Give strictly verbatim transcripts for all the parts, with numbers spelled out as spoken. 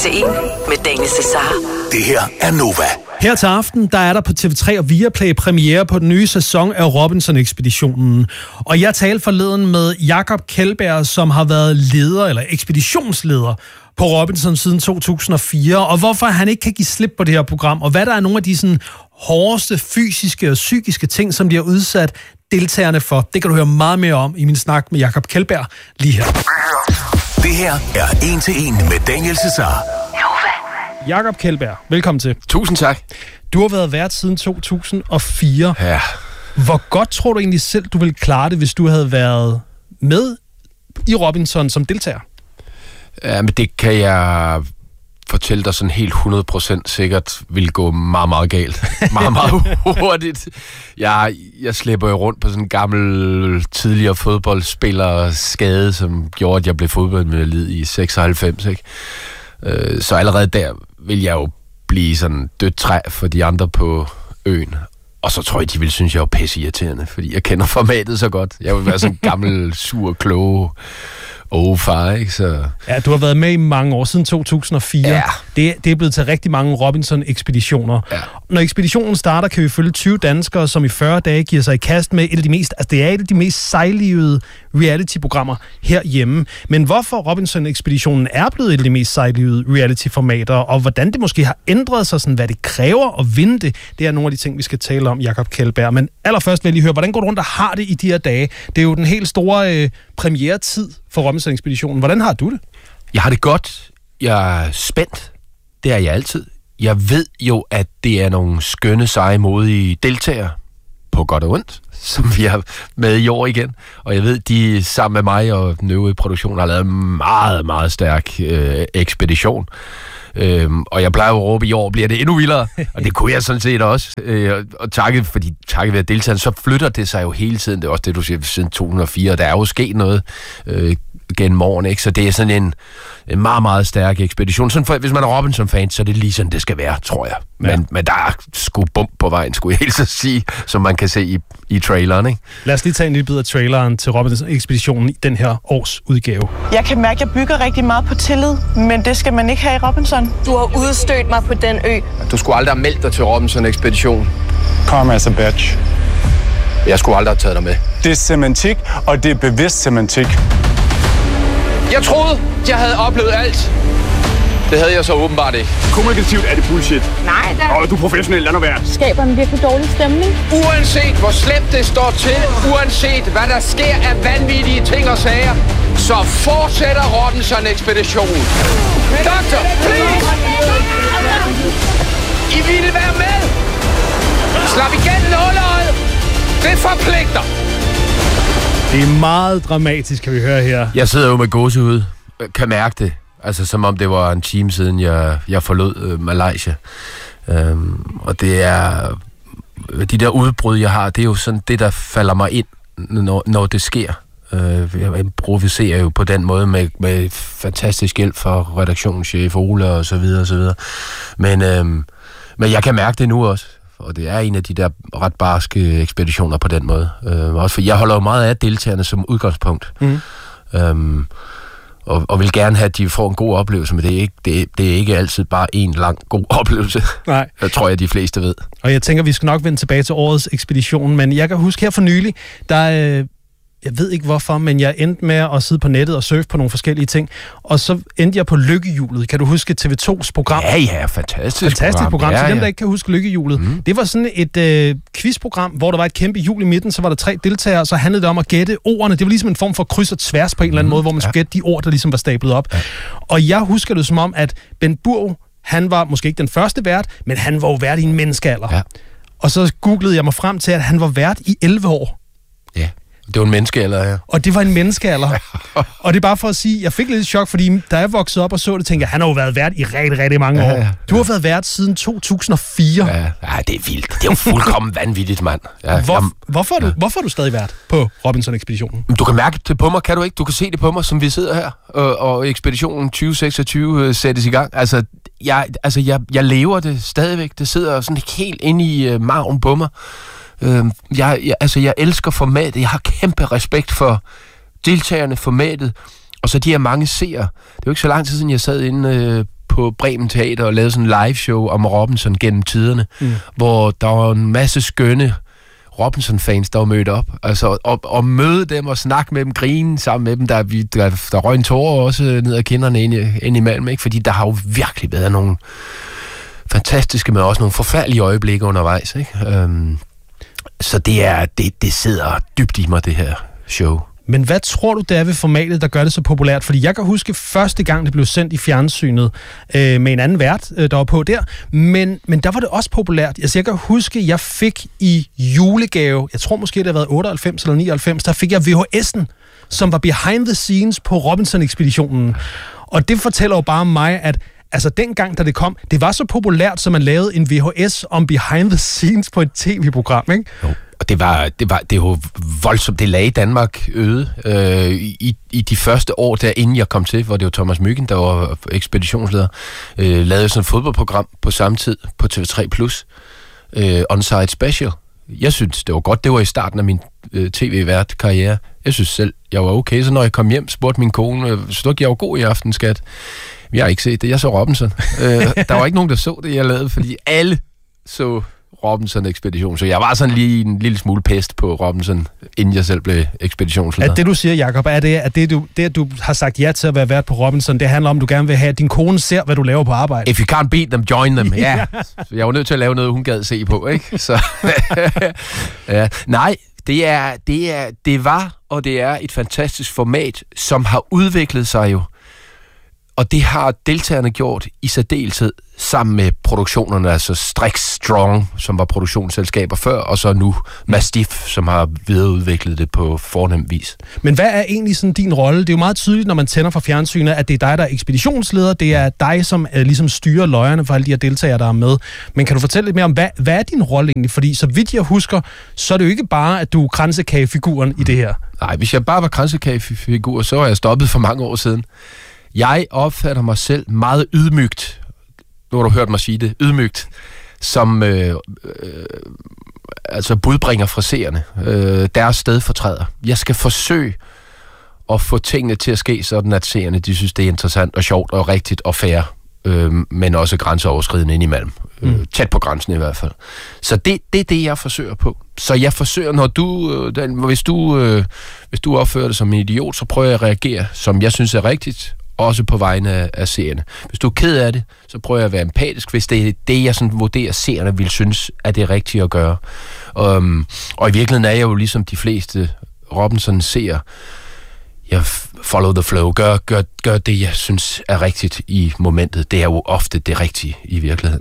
til en med Daniel Cesar. Det her er Nova. Her til aften, der er der på T V tre og Viaplay premiere på den nye sæson af Robinson-ekspeditionen. Og jeg talte forleden med Jakob Kjeldberg, som har været leder, eller ekspeditionsleder på Robinson siden to tusind og fire, og hvorfor han ikke kan give slip på det her program, og hvad der er nogle af de sådan, hårdeste fysiske og psykiske ting, som de har udsat deltagerne for. Det kan du høre meget mere om i min snak med Jakob Kjeldberg lige her. Det her er En til En med Daniel Cesar. Jakob Kjeldberg, velkommen til. Tusind tak. Du har været vært siden to tusind og fire. Ja. Hvor godt tror du egentlig selv, du ville klare det, hvis du havde været med i Robinson som deltager? Ja, men det kan jeg fortælle dig sådan helt hundrede procent sikkert vil gå meget, meget galt. meget, meget hurtigt. Jeg, jeg slæber jo rundt på sådan en gammel tidligere fodboldspiller skade, som gjorde, at jeg blev fodboldmedlid i seksoghalvfems, ikke? Så allerede der vil jeg jo blive sådan dødt træ for de andre på øen. Og så tror jeg, de vil synes, jeg er pisseirriterende, fordi jeg kender formatet så godt. Jeg vil være sådan en gammel, sur, kloge oh, far, ikke? Så... Ja, du har været med i mange år, siden to tusind og fire. Ja. Det, det er blevet til rigtig mange Robinson-ekspeditioner. Ja. Når ekspeditionen starter, kan vi følge tyve danskere, som i fyrre dage giver sig i kast med et af de mest, altså det er et af de mest sejlivede reality-programmer herhjemme. Men hvorfor Robinson-ekspeditionen er blevet et af de mest sejlivede reality-formater, og hvordan det måske har ændret sig, sådan, hvad det kræver at vinde det, det er nogle af de ting, vi skal tale om, Jakob Kjeldberg. Men allerførst vil jeg lige høre, hvordan går du rundt og har det i de her dage? Det er jo den helt store øh, premiere-tid for Robinson-ekspeditionen. Hvordan har du det? Jeg har det godt. Jeg er spændt. Det er jeg altid. Jeg ved jo, at det er nogle skønne, seje, modige deltagere, på godt og ondt, som vi har med i år igen. Og jeg ved, de sammen med mig og den øvrige produktion har lavet en meget, meget stærk øh, ekspedition. Øhm, og jeg plejer jo at råbe, i år bliver det endnu vildere, og det kunne jeg sådan set også. Øh, og takket, fordi takket ved deltagerne, så flytter det sig jo hele tiden. Det er også det, du siger, siden to tusind og fire, der er jo sket noget øh, gennem årene, ikke? Så det er sådan en, en meget, meget stærk ekspedition. Sådan for, hvis man er Robinson-fan, så er det lige sådan, det skal være, tror jeg. Men, ja. men der er sgu bump på vejen, skulle jeg helt så sige, som man kan se i, i traileren, ikke? Lad os lige tage en lille bid af traileren til Robinson-ekspeditionen i den her års udgave. Jeg kan mærke, at jeg bygger rigtig meget på tillid, men det skal man ikke have i Robinson. Du har udstødt mig på den ø. Du skulle aldrig have meldt dig til Robinson-ekspedition. Karma's a bitch. Jeg skulle aldrig have taget dig med. Det er semantik, og det er bevidst semantik. Jeg troede, jeg havde oplevet alt. Det havde jeg så åbenbart ikke. Kommunikativt er det bullshit. Nej, da. Og du er professionel, lad nu være. Skaber en virkelig dårlig stemning. Uanset hvor slemt det står til, uanset hvad der sker af vanvittige ting og sager, så fortsætter Robinson-ekspeditionen. Doktor, please! I ville være med! Slap igen nåløjet! Det forpligter! Det er meget dramatisk, kan vi høre her. Jeg sidder jo med gåsehud. Kan mærke det. Altså, som om det var en time siden, jeg, jeg forlod øh, Malaysia. Øhm, og det er... De der udbrud, jeg har, det er jo sådan det, der falder mig ind, når, når det sker. Øh, jeg improviserer jo på den måde med, med fantastisk hjælp fra redaktionschef Ole og så videre og så videre. Men, øhm, men jeg kan mærke det nu også. Og det er en af de der ret barske ekspeditioner på den måde. Øh, også for jeg holder jo meget af deltagerne som udgangspunkt. Mm. Øhm, og, og vil gerne have, at de får en god oplevelse, men det er ikke, det er, det er ikke altid bare en lang god oplevelse. Nej. Det tror jeg, de fleste ved. Og jeg tænker, vi skal nok vende tilbage til årets ekspedition, men jeg kan huske her for nylig, der... Øh Jeg ved ikke hvorfor, men jeg endte med at sidde på nettet og surfe på nogle forskellige ting. Og så endte jeg på Lykkehjulet. Kan du huske T V tos program? Ja, ja, fantastisk, fantastisk program. program. Ja, så dem, ja. der ikke kan huske Lykkehjulet. Mm. Det var sådan et øh, quizprogram, hvor der var et kæmpe hjul i midten, så var der tre deltagere, og så handlede det om at gætte ordene. Det var ligesom en form for kryds og tværs på en eller anden mm. måde, hvor man skulle gætte de ord, der ligesom var stablet op. Ja. Og jeg husker det som om, at Ben Burg, han var måske ikke den første vært, men han var jo vært i en menneskealder. Ja. Og så googlede jeg mig frem til, at han var vært i elleve år. Ja. Det var en menneskealder, ja. Og det var en menneskealder. Og det er bare for at sige, jeg fik lidt chok, fordi da jeg voksede op og så det, tænkte jeg, han har jo været vært i rigtig, rigtig mange ja, år. ja. Du har været vært siden to tusind og fire. Ja, ja, det er vildt. Det er jo fuldkommen vanvittigt, mand. Ja, Hvor, jamen, hvorfor, er du, ja. hvorfor er du stadig vært på Robinson-ekspeditionen? Du kan mærke det på mig, kan du ikke? Du kan se det på mig, som vi sidder her, og, og ekspeditionen tyve seksogtyve sættes i gang. Altså, jeg, altså jeg, jeg lever det stadigvæk. Det sidder sådan helt inde i uh, maven på mig. Øhm, jeg, jeg, altså, jeg elsker formatet. Jeg har kæmpe respekt for deltagerne, formatet, og så de her mange seere. Det er jo ikke så lang tid siden, jeg sad inde øh, på på Bremen Teater og lavede sådan en live show om Robinson gennem tiderne, mm. hvor der var en masse skønne Robinson-fans, der var mødt op. Altså, og, og møde dem og snakke med dem, grine sammen med dem. Der, vi, der, der røg en tårer også ned ad kinderne ind, ind imellem, ikke? Fordi der har jo virkelig været nogle fantastiske, men også nogle forfærdelige øjeblikke undervejs, ikke? Øhm, så det, er, det, det sidder dybt i mig, det her show. Men hvad tror du, det er ved formatet, der gør det så populært? Fordi jeg kan huske første gang, det blev sendt i fjernsynet øh, med en anden vært, øh, der var på der. Men, men der var det også populært. Altså, jeg kan huske, jeg fik i julegave, jeg tror måske, det har været otteoghalvfems eller nioghalvfems, der fik jeg V H S'en, som var behind the scenes på Robinson-ekspeditionen. Og det fortæller jo bare mig, at altså dengang, da det kom, det var så populært, så man lavede en V H S om behind the scenes på et tv-program, ikke? Jo. Og det var, det var, det var voldsomt. Det lagde Danmark øde øh, i, i de første år, der inden jeg kom til, hvor det var Thomas Myggen, der var ekspeditionsleder, øh, lavede sådan et fodboldprogram på samme tid på T V tre plus, øh, On-Site Special. Jeg synes, det var godt. Det var i starten af min øh, tv-vært-karriere. Jeg synes selv, jeg var okay. Så når jeg kom hjem, spurgte min kone, så du ikke, jeg var god i aften, skat? Jeg har ikke set det. Jeg så Robinson. øh, der var ikke nogen, der så det, jeg lavede, fordi alle så Robinson-ekspedition, så jeg var sådan lige en lille smule pest på Robinson, inden jeg selv blev ekspeditionsleder. Er det, du siger, Jacob, er det, at det, du, det, at du har sagt ja til at være vært på Robinson, det handler om, at du gerne vil have, at din kone ser, hvad du laver på arbejde? If you can't beat them, join them. Ja, yeah. Jeg var nødt til at lave noget, hun gad se på, ikke? Så, ja. Nej, det, er, det, er, det var, og det er et fantastisk format, som har udviklet sig jo. Og det har deltagerne gjort i særdeleshed sammen med produktionerne, altså Strix Strong, som var produktionsselskaber før, og så nu Mastiff, som har videreudviklet det på fornem vis. Men hvad er egentlig sådan din rolle? Det er jo meget tydeligt, når man tænder fra fjernsynet, at det er dig, der er ekspeditionsleder. Det er dig, som uh, ligesom styrer løjerne for alle de her deltagere, der er med. Men kan du fortælle lidt mere om, hvad, hvad er din rolle egentlig? Fordi så vidt jeg husker, så er det jo ikke bare, at du er kransekagefiguren i det her. Nej, hvis jeg bare var kransekagefigur, så er jeg stoppet for mange år siden. Jeg opfatter mig selv meget ydmygt, nu har du hørt mig sige det, ydmygt, som øh, øh, altså budbringer fra seerne, øh, deres stedfortræder. Jeg skal forsøge at få tingene til at ske sådan, at seerne de synes, det er interessant og sjovt og rigtigt og fair, øh, men også grænseoverskridende indimellem. Mm. Øh, tæt på grænsen i hvert fald. Så det, det er det, jeg forsøger på. Så jeg forsøger, når du, øh, den, hvis, du øh, hvis du opfører det som en idiot, så prøver jeg at reagere, som jeg synes er rigtigt, også på vegne af, af seerne. Hvis du er ked af det, så prøver jeg at være empatisk, hvis det er det, jeg sådan vurderer, seerne vil synes, at det er rigtigt at gøre. Um, og i virkeligheden er jeg jo ligesom de fleste Robinson seere. Jeg follow the flow, gør, gør, gør det, jeg synes er rigtigt i momentet. Det er jo ofte det rigtige i virkeligheden.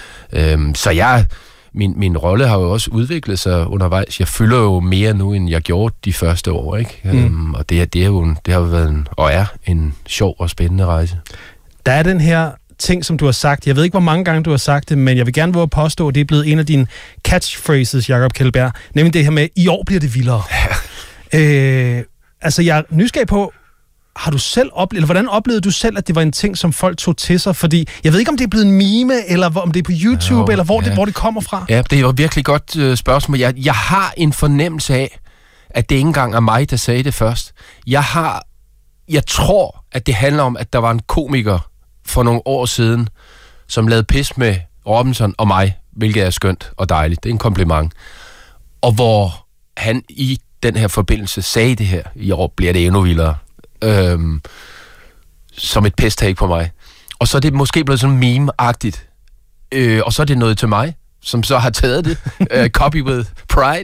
Um, så jeg... Min, min rolle har jo også udviklet sig undervejs. Jeg fylder jo mere nu, end jeg gjorde de første år, ikke? Mm. Um, og det, det, er jo en, det har jo været en, og er en sjov og spændende rejse. Der er den her ting, som du har sagt. Jeg ved ikke, hvor mange gange du har sagt det, men jeg vil gerne våge at påstå, at det er blevet en af dine catchphrases, Jacob Kjeldberg. Nemlig det her med, i år bliver det vildere. Ja. Øh, altså, jeg er nysgerrig på, har du selv oplevet, eller hvordan oplevede du selv, at det var en ting, som folk tog til sig? Fordi jeg ved ikke, om det er blevet en meme, eller om det er på YouTube, jo, eller hvor, ja. det, hvor det kommer fra. Ja, det er jo et virkelig godt øh, spørgsmål. Jeg, jeg har en fornemmelse af, at det ikke engang er mig, der sagde det først. Jeg har, jeg tror, at det handler om, at der var en komiker for nogle år siden, som lavede pis med Robinson og mig, hvilket er skønt og dejligt. Det er en kompliment. Og hvor han i den her forbindelse sagde det her, i år bliver det endnu vildere. Øhm, som et pesttag på mig. Og så er det måske blevet sådan meme-agtigt. Øh, og så er det noget til mig, som så har taget det. uh, copy with pride.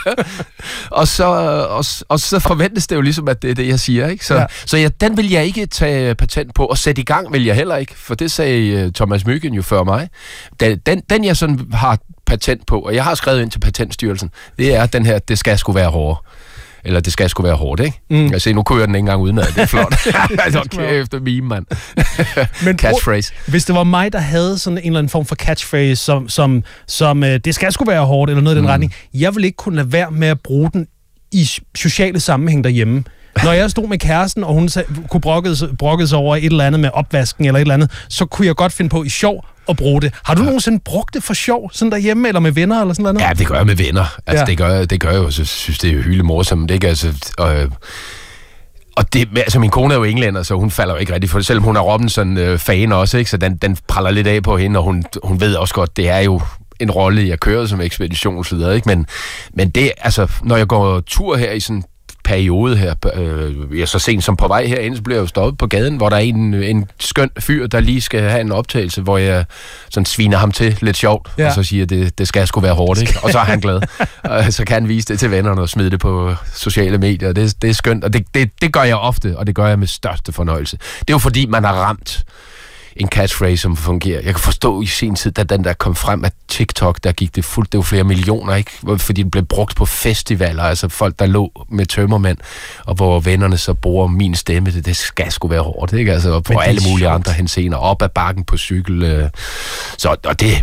og, så, og, og så forventes det jo ligesom, at det er det, jeg siger. Ikke? Så, ja. så ja, den vil jeg ikke tage patent på, og sætte i gang vil jeg heller ikke, for det sagde uh, Thomas Myggen jo før mig. Den, den, den jeg sådan har patent på, og jeg har skrevet ind til Patentstyrelsen, det er den her, det skal sgu være hårdere. Eller det skal sgu være hårdt, ikke? Mm. Altså, nu kører jeg den ikke engang udenad. Det er flot. Altså, kæft, meme, mand. Men catchphrase. Hvis det var mig, der havde sådan en eller anden form for catchphrase, som, som, som øh, det skal sgu være hårdt, eller noget i den mm. retning, jeg ville ikke kunne lade være med at bruge den i sociale sammenhæng derhjemme. Når jeg stod med kæresten, og hun sag, kunne brokkede sig over et eller andet med opvasken eller et eller andet, så kunne jeg godt finde på i sjov at bruge det. Har du ja. nogensinde brugt det for sjov, sådan derhjemme, eller med venner, eller sådan noget? Ja, det gør jeg med venner. Altså, ja. det, gør, det gør jeg jo, så synes det er jo hylde morsomt, ikke? Altså, øh, Og det, altså min kone er jo englænder, så hun falder jo ikke rigtig for det, selvom hun er Robinson-fan også, ikke? Så den, den praller lidt af på hende, og hun, hun ved også godt, det er jo en rolle, jeg kører som ekspedition og så videre, ikke? Men, men det, altså, når jeg går tur her i sådan en periode her, øh, jeg så sent som på vej herinde, så bliver jeg jo stoppet på gaden, hvor der er en, en skøn fyr, der lige skal have en optagelse, hvor jeg sådan sviner ham til lidt sjovt, ja. Og så siger, det, det skal sgu være hårdt, ikke? Og så er han glad. Og så kan han vise det til vennerne og smide det på sociale medier, det, det er skønt, og det, det, det gør jeg ofte, og det gør jeg med største fornøjelse. Det er jo fordi, man har ramt en catchphrase, som fungerer. Jeg kan forstå i sin tid, da den der kom frem af TikTok, der gik det fuldt, det var flere millioner, ikke? Fordi den blev brugt på festivaler, altså folk, der lå med tømmermænd, og hvor vennerne så bruger min stemme, det, det skal sgu være hårdt, ikke? Altså, og på alle mulige sjovt. Andre henseender, op ad bakken på cykel. Øh. Så, og det,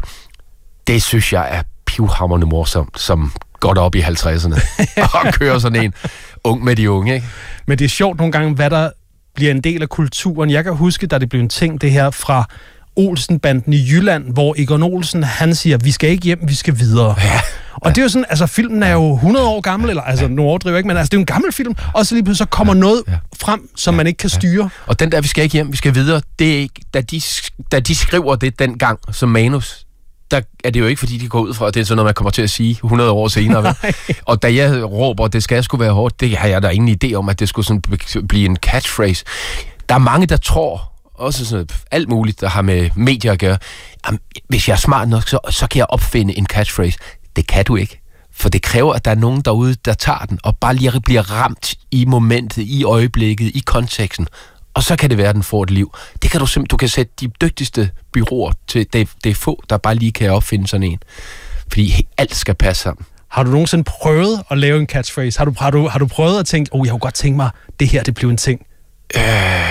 det synes jeg er pivhamrende morsomt, som godt op i halvtredserne, og kører sådan en ung med de unge, ikke? Men det er sjovt nogle gange, hvad der bliver en del af kulturen. Jeg kan huske, da det blev en ting, det her fra Olsen-banden i Jylland, hvor Egon Olsen, han siger, vi skal ikke hjem, vi skal videre. Ja. Og det er jo sådan, altså filmen er jo hundrede år gammel, eller altså, nu overdriver jeg ikke, men altså, det er jo en gammel film, og så lige pludselig så kommer noget frem, som man ikke kan styre. Og den der, vi skal ikke hjem, vi skal videre, det er ikke, da de, da de skriver det dengang som manus, der er det jo ikke, fordi de går ud fra, at det er sådan noget, man kommer til at sige hundrede år senere. Og da jeg råber, at det skal sgu være hårdt, det har jeg da ingen idé om, at det skulle sådan blive en catchphrase. Der er mange, der tror, også sådan alt muligt, der har med medier at gøre, jamen, hvis jeg er smart nok, så, så kan jeg opfinde en catchphrase. Det kan du ikke. For det kræver, at der er nogen derude, der tager den, og bare lige bliver ramt i momentet, i øjeblikket, i konteksten. Og så kan det være, at den får et liv. Det kan du simpelthen, du kan sætte de dygtigste bureauer til. Det, det er få, der bare lige kan opfinde sådan en. Fordi alt skal passe sammen. Har du nogensinde prøvet at lave en catchphrase? Har du, har du, har du prøvet at tænke, åh, oh, jeg kunne godt tænke mig, det her, det blev en ting? Øh,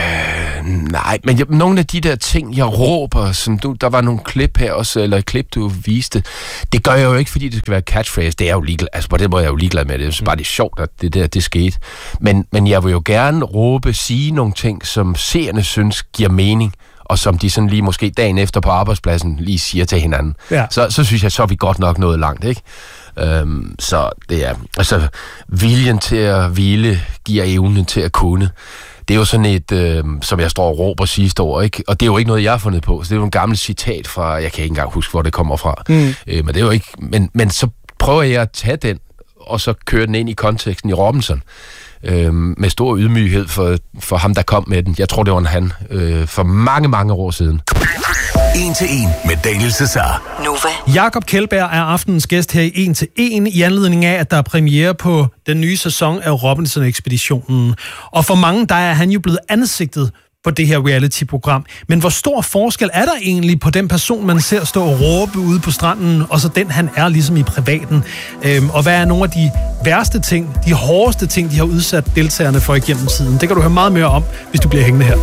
nej, men jeg, nogle af de der ting, jeg råber, som du, der var nogle klip her også, eller et klip, du viste, det gør jeg jo ikke, fordi det skal være catchphrase. Det er jo ligeglad, altså på det måde er jeg jo ligeglad med det. Jeg synes bare, det er sjovt, at det der, det skete. Men, men jeg vil jo gerne råbe, sige nogle ting, som seerne synes giver mening, og som de sådan lige måske dagen efter på arbejdspladsen lige siger til hinanden. Ja. Så, så synes jeg, så er vi godt nok nået langt, ikke? Øhm, så det er, altså, viljen til at hvile giver evnen til at kunne. Det er jo sådan et, øh, som jeg står og råber sidste år, ikke? Og det er jo ikke noget, jeg har fundet på. Så det er jo en gammel citat fra, jeg kan ikke engang huske, hvor det kommer fra. Mm. Øh, men det er jo ikke, men, men så prøver jeg at tage den, og så køre den ind i konteksten i Robinson. Øh, med stor ydmyghed for, for ham, der kom med den. Jeg tror, det var en han, øh, for mange, mange år siden. En til en med Daniel Cesar. Nova. Jakob Kjeldberg er aftenens gæst her i En til en, i anledning af, at der er premiere på den nye sæson af Robinson-ekspeditionen. Og for mange, der er han jo blevet ansigtet på det her reality-program. Men hvor stor forskel er der egentlig på den person, man ser stå og råbe ude på stranden, og så den, han er ligesom i privaten? Øhm, og hvad er nogle af de værste ting, de hårdeste ting, de har udsat deltagerne for igennem tiden? Det kan du høre meget mere om, hvis du bliver hængende her.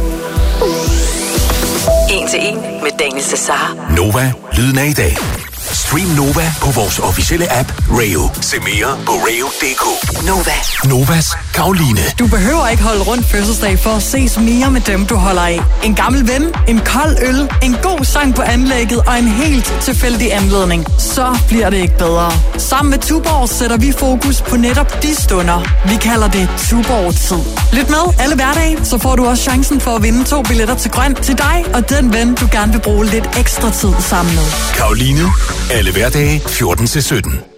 En til en med Daniel Cesar. Nova, lyden af i dag. Stream Nova på vores officielle app Rayo. Se mere på rayo punktum d k. Nova. Novas Karoline. Du behøver ikke holde rundt fødselsdag for at ses mere med dem, du holder af. En gammel ven, en kold øl, en god sang på anlægget og en helt tilfældig anledning. Så bliver det ikke bedre. Sammen med Tuborg sætter vi fokus på netop de stunder. Vi kalder det Tuborg-tid. Lyt med alle hverdage, så får du også chancen for at vinde to billetter til grøn til dig og den ven, du gerne vil bruge lidt ekstra tid sammen med. Karoline. Alle hverdage fjorten til sytten.